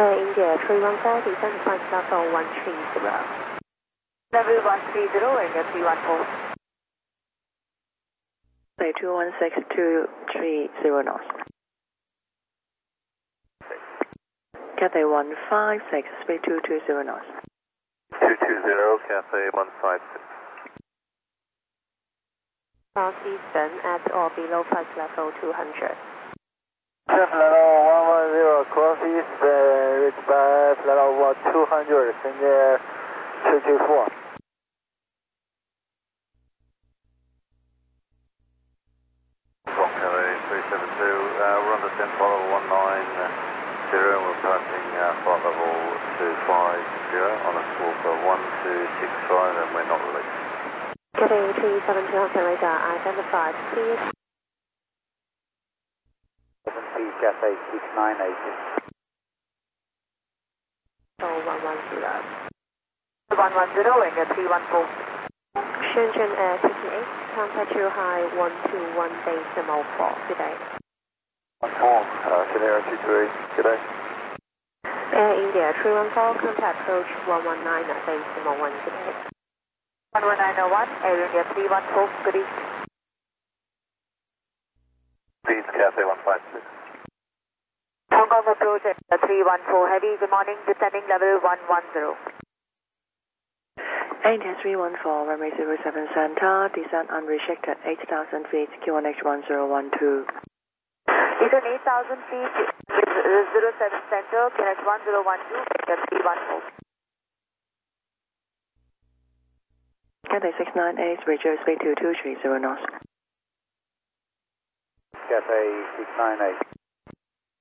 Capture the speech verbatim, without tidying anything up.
Air India three one five, descend flight level one three zero. Level one three zero, India three one four. Say two one six two three zero knots. Cathay one five six, speed two two zero knots. two two zero, Cathay one five six. Southeastern at or below flight level two hundred. Chef level one one zero, cross east, uh, reach by level two hundred, send there two two four. Cathay three seven two, uh, we're on descent flight level one nine zero, and we're passing uh, flight level two five zero on a slope of one two six five, and we're not released. Cathay three seven two, Hotel radar identified, please. seven P, Cathay six nine eight. So one one zero. one one zero, India three one four. Shenzhen Air fifty-eight, contact you high one two one decimal four, good day. one four, uh, Canary two two eight, good day. Air India three one four, contact approach one one nine decimal one, good day. one one nine zero one, Air India three one four, good evening. Speed Cathay one five six. Hong Kong approach at three one four heavy, good morning, descending level one one zero. India three one four, runway zero seven center, descend unrestricted eight thousand feet, Q one H one zero one two. Descend eight thousand feet, zero seven center, Q N H one zero one two, India three one four. Cathay six nine eight, reduce speed two two three zero knots. Cathay six nine eight.